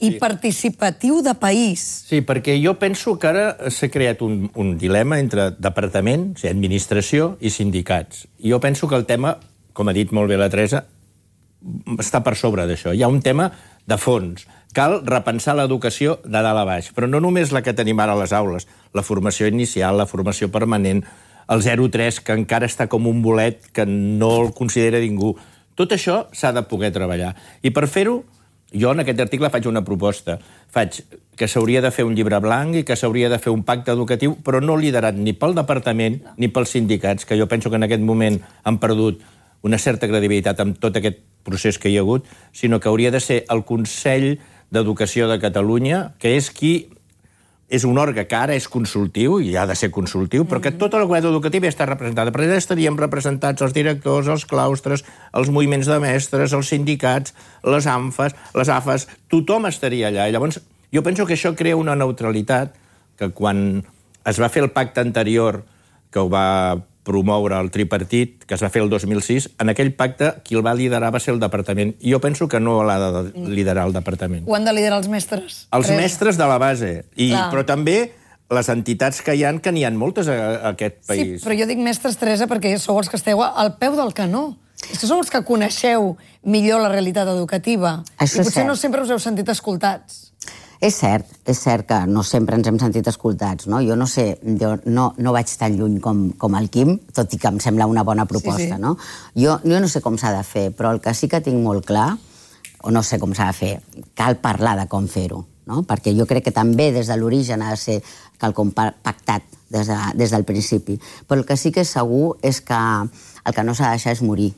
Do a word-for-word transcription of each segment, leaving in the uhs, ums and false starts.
i participatiu de país. Sí, perquè jo penso que ara s'ha creat un, un dilema entre departament, o sigui, administració i sindicats. I jo penso que el tema, com ha dit molt bé la Teresa, està per sobre d'això. Hi ha un tema de fons. Cal repensar l'educació de dalt a baix, però no només la que tenim ara a les aules, la formació inicial, la formació permanent, el zero tres, que encara està com un bolet que no el considera ningú. Tot això s'ha de poder treballar. I per fer-ho, jo en aquest article faig una proposta. Faig que s'hauria de fer un llibre blanc i que s'hauria de fer un pacte educatiu, però no liderat ni pel departament ni pels sindicats, que jo penso que en aquest moment han perdut una certa credibilitat amb tot aquest procés que hi ha hagut, sinó que hauria de ser el Consell d'Educació de Catalunya, que és qui és un òrgan que ara és consultiu, i ha de ser consultiu, però que tota la comunitat educativa ja està representada. Per allà estaríem representats els directors, els claustres, els moviments de mestres, els sindicats, les AMFAs, les AFAs, tothom estaria allà. I llavors, jo penso que això crea una neutralitat que quan es va fer el pacte anterior, que ho va promoure el tripartit, que es va fer el dos mil sis, en aquell pacte qui el va liderar va ser el departament. I jo penso que no l'ha de liderar el departament. Ho han de liderar els mestres. Els Res. mestres de la base. I, però també les entitats que hi ha, que n'hi ha moltes a, a aquest país. Sí, però jo dic mestres, Teresa, perquè sou els que esteu al peu del canó. És que sou els que coneixeu millor la realitat educativa. Això I potser cert. no sempre us heu sentit escoltats. És cert, és cert que no sempre ens hem sentit escoltats, no? Jo no sé, jo no, no vaig tan lluny com, com el Quim, tot i que em sembla una bona proposta, sí, sí. no? Jo, jo no sé com s'ha de fer, però el que sí que tinc molt clar, o no sé com s'ha de fer, cal parlar de com fer-ho, no? Perquè jo crec que també des de l'origen ha de ser quelcom pactat des, de, des del principi. Però el que sí que és segur és que el que no s'ha de deixar és morir,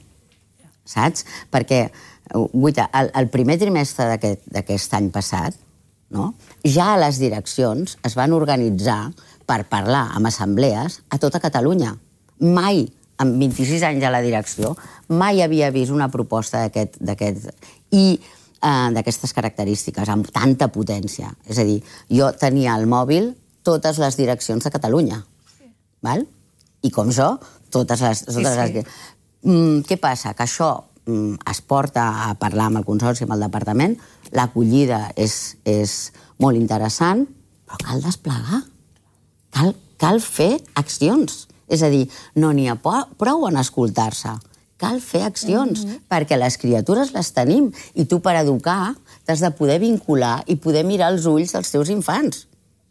saps? Perquè, guaita, el, el primer trimestre d'aquest any passat, no? Ja a les direccions es van organitzar per parlar amb assemblees a tota Catalunya. Mai, amb vint-i-sis anys a la direcció, mai havia vist una proposta d'aquest i eh, d'aquestes característiques, amb tanta potència. És a dir, jo tenia al mòbil totes les direccions de Catalunya. Sí. Val? I com jo, totes les... Totes sí, sí. les... Mm, què passa? Que això es porta a parlar amb el Consorci, amb el Departament, l'acollida és, és molt interessant, però cal desplegar. Cal, cal fer accions. És a dir, no n'hi ha prou en escoltar-se. Cal fer accions, mm-hmm. perquè les criatures les tenim, i tu per educar t'has de poder vincular i poder mirar els ulls dels teus infants.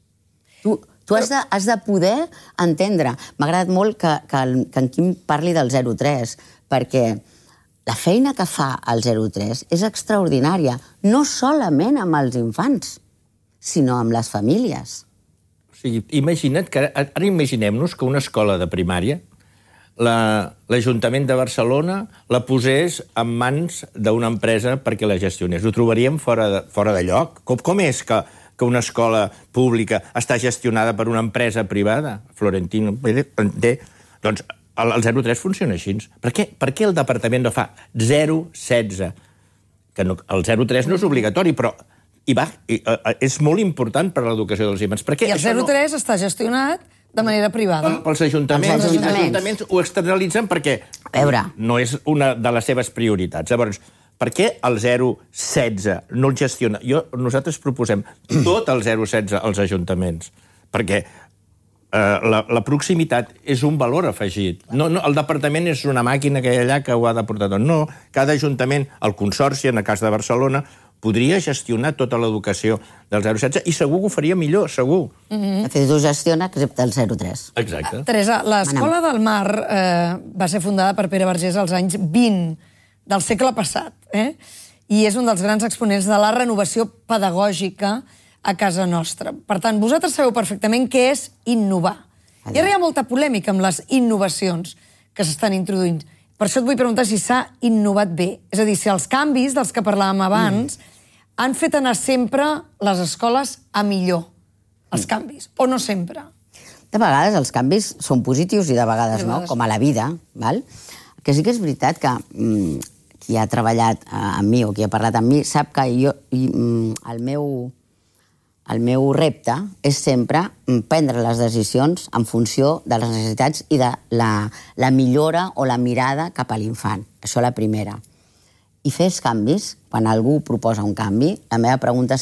Tu, tu has, de, has de poder entendre. M'ha agradat molt que, que, que en Quim parli del zero tres, perquè la feina que fa el zero tres és extraordinària, no solament amb els infants, sinó amb les famílies. O sigui, imagina't que ara, ara imaginem-nos que una escola de primària, l'Ajuntament de Barcelona la posés en mans d'una empresa perquè la gestionés. Ho trobaríem fora de, fora de lloc? Com, com és que, que una escola pública està gestionada per una empresa privada? Florentino, té... Doncs el zero tres funciona així. Per què, per què el departament no fa zero setze? Que no, el zero tres no és obligatori, però i va, i, uh, és molt important per a l'educació dels infants. Per què I el zero tres no... està gestionat de manera privada. Pels ajuntaments. Els ajuntaments. Els ajuntaments ho externalitzen perquè no és una de les seves prioritats. Llavors, per què el zero setze no el gestiona? Jo, nosaltres proposem tot el zero setze als ajuntaments, perquè Uh, la, la proximitat és un valor afegit. No, no, el departament és una màquina que hi ha allà que ho ha de portar tot. No, cada ajuntament, el Consorci, en el cas de Barcelona, podria gestionar tota l'educació del zero setze i segur que ho faria millor, segur. Mm-hmm. De fet, ho gestiona excepte el zero tres. Exacte. Teresa, l'Escola del Mar eh, va ser fundada per Pere Vergés als anys vint del segle passat, eh? I és un dels grans exponents de la renovació pedagògica a casa nostra. Per tant, vosaltres sabeu perfectament què és innovar. I ara hi ha molta polèmica amb les innovacions que s'estan introduint. Per això et vull preguntar si s'ha innovat bé. És a dir, si els canvis dels que parlàvem abans mm. han fet anar sempre les escoles a millor. Els canvis. O no sempre? De vegades els canvis són positius i de vegades, de vegades no, com a la vida. Val? Que sí que és veritat que mm, qui ha treballat eh, amb mi o qui ha parlat amb mi sap que jo, i, mm, el meu... El meu repte és sempre prendre les decisions en funció de les necessitats i de la, la millora o la mirada cap a l'infant. Això la primera. I fer els canvis, quan algú proposa un canvi, la meva pregunta